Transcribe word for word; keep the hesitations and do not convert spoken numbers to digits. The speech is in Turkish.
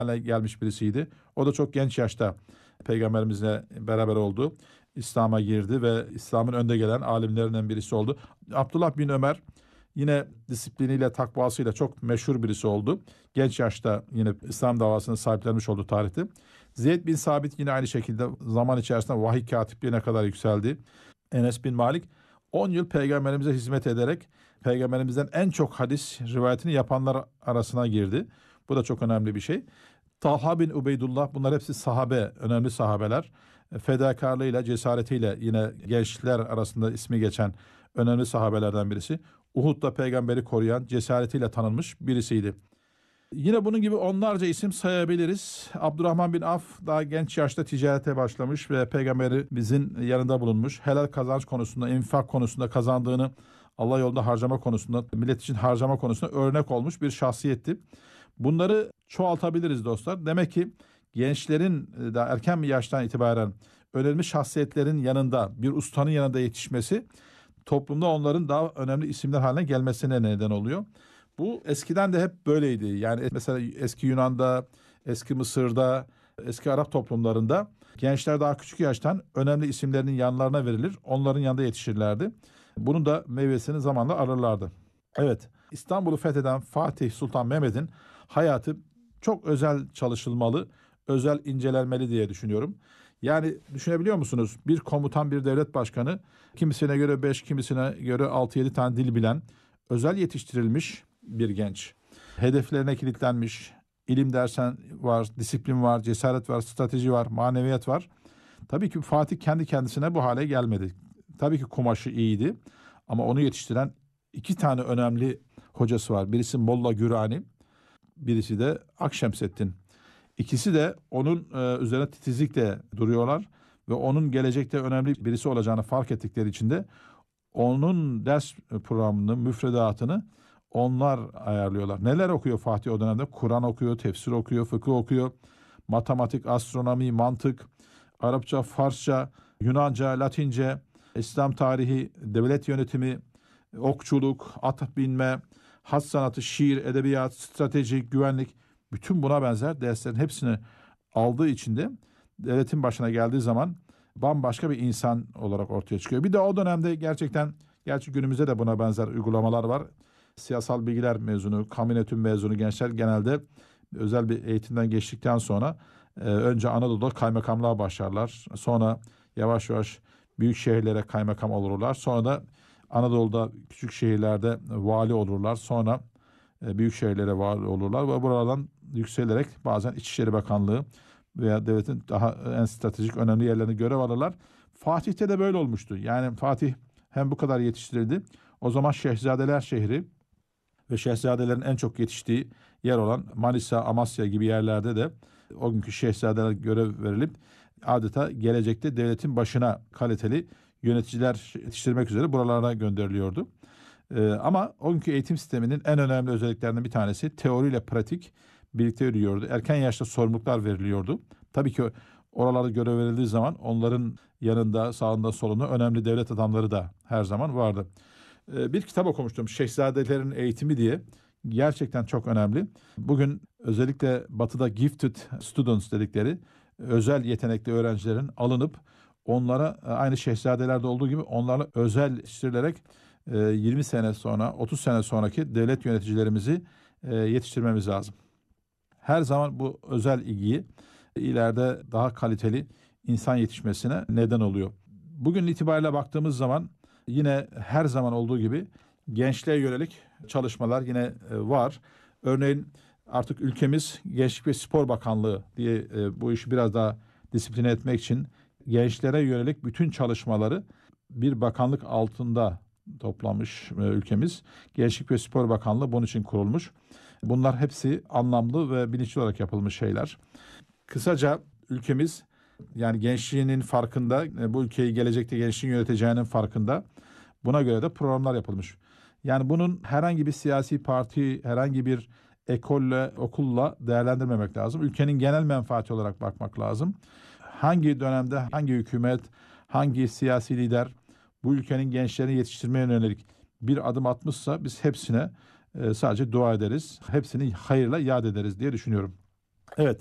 hale gelmiş birisiydi. O da çok genç yaşta Peygamberimizle beraber oldu. İslam'a girdi ve İslam'ın önde gelen alimlerinden birisi oldu. Abdullah bin Ömer yine disipliniyle, takvasıyla çok meşhur birisi oldu. Genç yaşta yine İslam davasını sahiplenmiş oldu tarihte. Zeyd bin Sabit yine aynı şekilde zaman içerisinde vahiy katipliğine kadar yükseldi. Enes bin Malik on yıl Peygamberimize hizmet ederek Peygamberimizden en çok hadis rivayetini yapanlar arasına girdi. Bu da çok önemli bir şey. Talha bin Ubeydullah, bunlar hepsi sahabe, önemli sahabeler. Fedakarlığıyla, cesaretiyle yine gençler arasında ismi geçen önemli sahabelerden birisi. Uhud'da peygamberi koruyan, cesaretiyle tanınmış birisiydi. Yine bunun gibi onlarca isim sayabiliriz. Abdurrahman bin Avf daha genç yaşta ticarete başlamış ve peygamberimizin yanında bulunmuş. Helal kazanç konusunda, infak konusunda, kazandığını Allah yolunda harcama konusunda, millet için harcama konusunda örnek olmuş bir şahsiyetti. Bunları çoğaltabiliriz dostlar. Demek ki gençlerin daha erken bir yaştan itibaren önemli şahsiyetlerin yanında, bir ustanın yanında yetişmesi toplumda onların daha önemli isimler haline gelmesine neden oluyor. Bu eskiden de hep böyleydi. Yani mesela eski Yunan'da, eski Mısır'da, eski Arap toplumlarında gençler daha küçük yaştan önemli isimlerinin yanlarına verilir. Onların yanında yetişirlerdi. Bunun da meyvesini zamanla alırlardı. Evet, İstanbul'u fetheden Fatih Sultan Mehmet'in hayatı çok özel çalışılmalı, özel incelenmeli diye düşünüyorum. Yani düşünebiliyor musunuz? Bir komutan, bir devlet başkanı, kimisine göre beş, kimisine göre altı yedi tane dil bilen, özel yetiştirilmiş bir genç. Hedeflerine kilitlenmiş, ilim dersen var, disiplin var, cesaret var, strateji var, maneviyat var. Tabii ki Fatih kendi kendisine bu hale gelmedi. Tabii ki kumaşı iyiydi ama onu yetiştiren iki tane önemli hocası var. Birisi Molla Gürani, birisi de Akşemseddin. İkisi de onun e, üzerine titizlikle duruyorlar ve onun gelecekte önemli birisi olacağını fark ettikleri için de onun ders programını, müfredatını onlar ayarlıyorlar. Neler okuyor Fatih o dönemde? Kur'an okuyor, tefsir okuyor, fıkıh okuyor, matematik, astronomi, mantık, Arapça, Farsça, Yunanca, Latince, İslam tarihi, devlet yönetimi, okçuluk, at binme, hat sanatı, şiir, edebiyat, strateji, güvenlik, bütün buna benzer derslerin hepsini aldığı için de devletin başına geldiği zaman bambaşka bir insan olarak ortaya çıkıyor. Bir de o dönemde gerçekten, gerçi günümüzde de buna benzer uygulamalar var. Siyasal bilgiler mezunu, kamu yönetimi mezunu gençler genelde özel bir eğitimden geçtikten sonra e, önce Anadolu'da kaymakamlığa başlarlar. Sonra yavaş yavaş büyük şehirlere kaymakam olurlar. Sonra da Anadolu'da küçük şehirlerde vali olurlar. Sonra e, büyük şehirlere vali olurlar ve buradan yükselerek bazen İçişleri Bakanlığı veya devletin daha en stratejik önemli yerlerine görev alırlar. Fatih'te de böyle olmuştu. Yani Fatih hem bu kadar yetiştirildi. O zaman Şehzadeler şehri ve şehzadelerin en çok yetiştiği yer olan Manisa, Amasya gibi yerlerde de o günkü şehzadeler görev verilip adeta gelecekte devletin başına kaliteli yöneticiler yetiştirmek üzere buralara gönderiliyordu. Ee, ama o günkü eğitim sisteminin en önemli özelliklerinden bir tanesi teoriyle pratik birlikte yürüyordu. Erken yaşta sorumluluklar veriliyordu. Tabii ki oralarda görev verildiği zaman onların yanında, sağında, solunda önemli devlet adamları da her zaman vardı. Ee, bir kitap okumuştum, Şehzadelerin Eğitimi diye. Gerçekten çok önemli. Bugün özellikle Batı'da gifted students dedikleri özel yetenekli öğrencilerin alınıp onlara aynı şehzadelerde olduğu gibi onlarla özel yetiştirilerek yirmi sene sonra, otuz sene sonraki devlet yöneticilerimizi yetiştirmemiz lazım. Her zaman bu özel ilgiyi ileride daha kaliteli insan yetişmesine neden oluyor. Bugün itibariyle baktığımız zaman yine her zaman olduğu gibi gençliğe yönelik çalışmalar yine var. Örneğin artık ülkemiz Gençlik ve Spor Bakanlığı diye bu işi biraz daha disipline etmek için gençlere yönelik bütün çalışmaları bir bakanlık altında toplamış ülkemiz. Gençlik ve Spor Bakanlığı bunun için kurulmuş. Bunlar hepsi anlamlı ve bilinçli olarak yapılmış şeyler. Kısaca ülkemiz yani gençliğinin farkında, bu ülkeyi gelecekte gençliğin yöneteceğinin farkında. Buna göre de programlar yapılmış. Yani bunun herhangi bir siyasi parti, herhangi bir ekolle, okulla değerlendirmemek lazım. Ülkenin genel menfaati olarak bakmak lazım. Hangi dönemde, hangi hükümet, hangi siyasi lider bu ülkenin gençlerini yetiştirmeye yönelik bir adım atmışsa biz hepsine e, sadece dua ederiz. Hepsini hayırla yad ederiz diye düşünüyorum. Evet.